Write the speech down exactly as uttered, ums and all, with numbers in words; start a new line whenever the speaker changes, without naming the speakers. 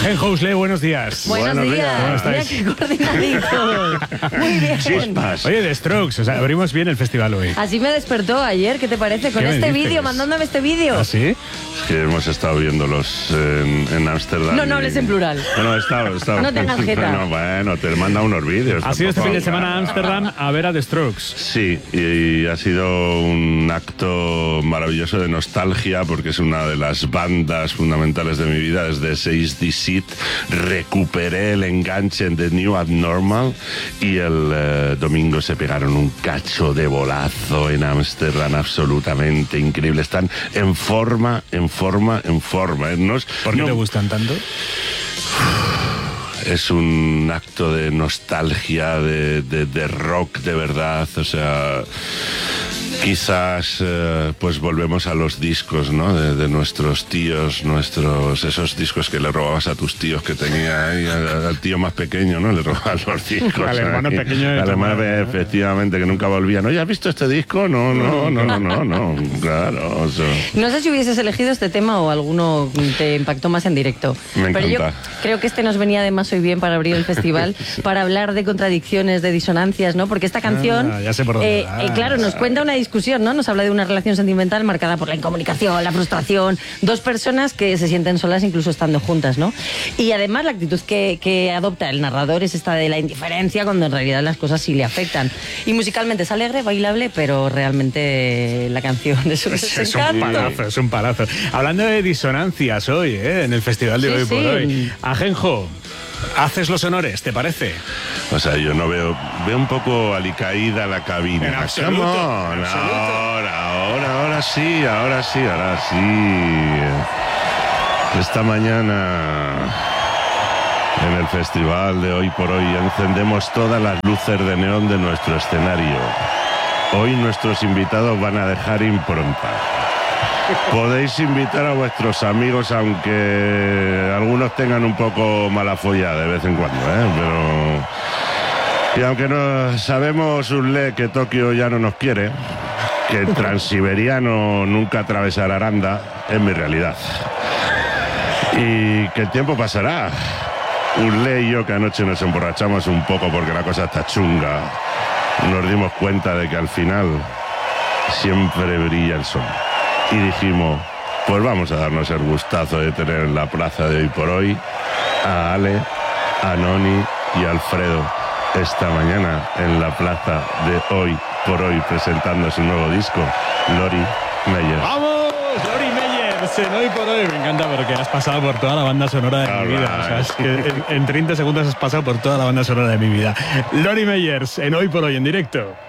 Ajenjo Usle, buenos días.
Buenos, buenos días. días. ¿Cómo estáis? Mira qué coordinaditos. Muy bien.
Chispas. Oye, The Strokes, o sea, abrimos bien el festival hoy.
Así me despertó ayer, ¿qué te parece? Con este vídeo, mandándome este vídeo.
¿Ah, sí?
Es que hemos estado viéndolos en Ámsterdam.
No, no hables y... en plural.
No, no, he estado, he estado.
No tengas jeta.
Bueno, bueno, te manda unos vídeos.
¿Has ido este fin de semana a Ámsterdam a ver a The Strokes?
Sí, y, y ha sido un acto maravilloso de nostalgia porque es una de las bandas fundamentales de mi vida. Desde seis D Seat recuperé el enganche en The New Abnormal y el eh, domingo se pegaron un cacho de bolazo en Ámsterdam absolutamente increíble. Están en forma, en forma, en forma. ¿No?
¿Por qué
no,
te gustan tanto?
Es un acto de nostalgia, de, de, de rock de verdad, o sea... Quizás eh, pues volvemos a los discos, ¿no? De, de nuestros tíos, nuestros esos discos que le robabas a tus tíos que tenía ahí, al, al tío más pequeño, ¿no? Le robabas los discos.
Al hermano
ahí,
pequeño de
al hermano,
madre, ¿no?
Efectivamente, que nunca volvían. ¿No? ¿Ya has visto este disco? No, no, no, no, no, no. Claro. O sea.
No sé si hubieses elegido este tema o alguno te impactó más en directo.
Me
Pero
encanta.
yo creo que este nos venía de más hoy bien para abrir el festival, sí. Para hablar de contradicciones, de disonancias, ¿no? Porque esta canción,
ah, ya sé por dónde.
eh, eh, claro, nos cuenta una discusión, ¿no? Nos habla de una relación sentimental marcada por la incomunicación, la frustración, dos personas que se sienten solas incluso estando juntas, ¿no? Y además la actitud que, que adopta el narrador es esta de la indiferencia cuando en realidad las cosas sí le afectan. Y musicalmente es alegre, bailable, pero realmente la canción es un
es, es un palazo, es un palazo. Hablando de disonancias hoy, ¿eh? En el festival de
sí,
hoy
sí.
por hoy. Ajenjo, haces los honores, ¿te parece?
O sea, yo no veo... Veo un poco alicaída la cabina.
En absoluto,
Come on,
en absoluto.
Ahora, ahora, ahora sí, ahora sí, ahora sí. Esta mañana, en el festival de Hoy por Hoy, encendemos todas las luces de neón de nuestro escenario. Hoy nuestros invitados van a dejar impronta. Podéis invitar a vuestros amigos, aunque algunos tengan un poco mala folla de vez en cuando, ¿eh? Pero... Y aunque no sabemos, Usle, que Tokio ya no nos quiere, que el transiberiano nunca atravesará Aranda, es mi realidad. Y que el tiempo pasará. Usle y yo, que anoche nos emborrachamos un poco porque la cosa está chunga, nos dimos cuenta de que al final siempre brilla el sol. Y dijimos, pues vamos a darnos el gustazo de tener en la plaza de Hoy por Hoy a Ale, a Noni y a Alfredo esta mañana en la plaza de Hoy por Hoy presentando su nuevo disco, Lori Meyers.
¡Vamos! Lori Meyers, en Hoy por Hoy. Me encanta porque has pasado por toda la banda sonora de
All
mi vida.
right.
O sea, es que en, en treinta segundos has pasado por toda la banda sonora de mi vida. Lori Meyers, en Hoy por Hoy, en directo.